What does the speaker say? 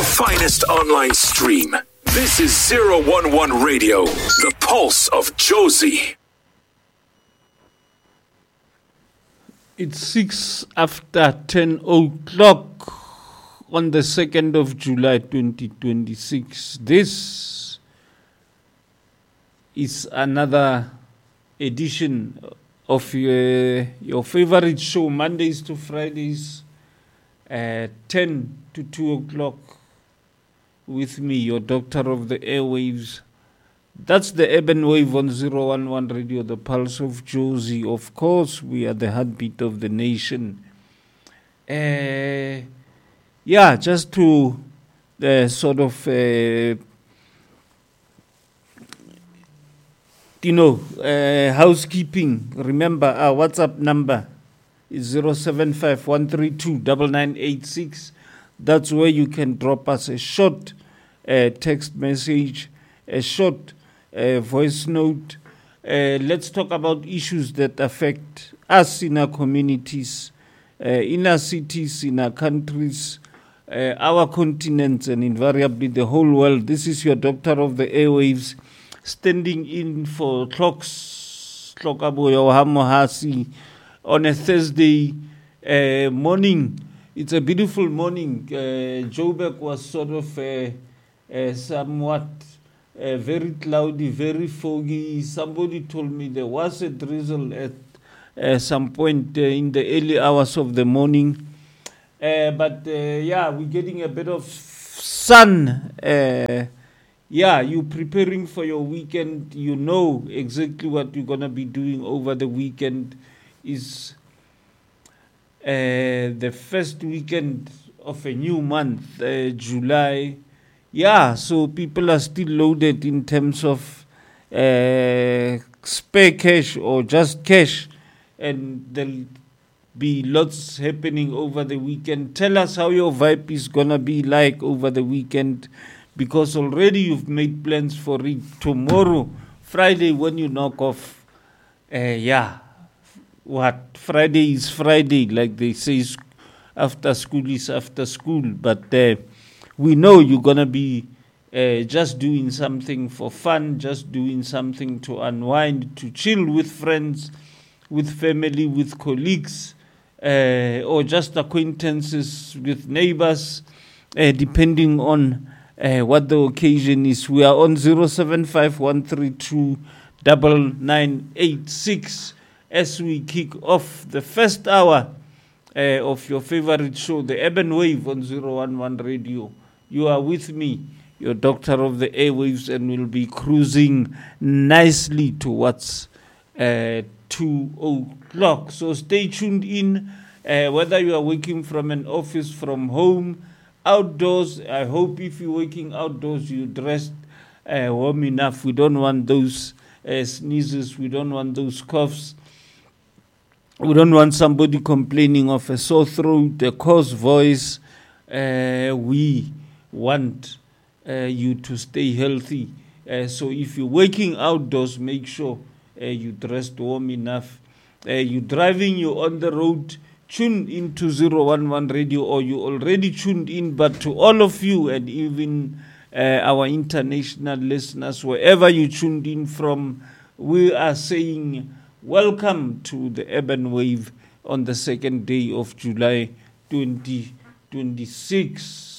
finest online stream. This is 011 Radio, the pulse of Jozi. It's 6 after 10 o'clock on the 2nd of July 2026. This is another edition of your favorite show, Mondays to Fridays, 10 to 2 o'clock, with me, your doctor of the airwaves. That's the Urban Wave on 011 Radio, the pulse of Jozi. Of course, we are the heartbeat of the nation. Just to housekeeping. Remember, our WhatsApp number is 075-132-9986. That's where you can drop us a short text message, a short voice note. Let's talk about issues that affect us in our communities, in our cities, in our countries, our continents, and invariably the whole world. This is your doctor of the airwaves, standing in for Tlokaboyo Hamohasi on a Thursday morning. It's a beautiful morning. Joburg was sort of somewhat very cloudy, very foggy. Somebody told me there was a drizzle at some point in the early hours of the morning. But we're getting a bit of sun. You're preparing for your weekend. You know exactly what you're going to be doing over the weekend. Is the first weekend of a new month, July. So people are still loaded in terms of spare cash or just cash, and there'll be lots happening over the weekend. Tell us how your vibe is gonna be like over the weekend, because already you've made plans for it. Tomorrow, Friday, when you knock off, Friday is Friday, like they say, after school is after school. But we know you're going to be just doing something for fun, just doing something to unwind, to chill with friends, with family, with colleagues, or just acquaintances, with neighbors, depending on what the occasion is. We are on 075-132-9986 as we kick off the first hour of your favorite show, the Urban Wave on 011 Radio. You are with me, your doctor of the airwaves, and we'll be cruising nicely towards 2 o'clock. So stay tuned in, whether you are working from an office, from home, outdoors. I hope if you're working outdoors, you're dressed warm enough. We don't want those sneezes. We don't want those coughs. We don't want somebody complaining of a sore throat, a coarse voice. We want you to stay healthy. So if you're working outdoors, make sure you're dressed warm enough. You're driving, you're on the road, tune into 011 Radio, or you already tuned in. But to all of you, and even our international listeners, wherever you tuned in from, we are saying welcome to the Urban Wave on the 2nd day of July 2026.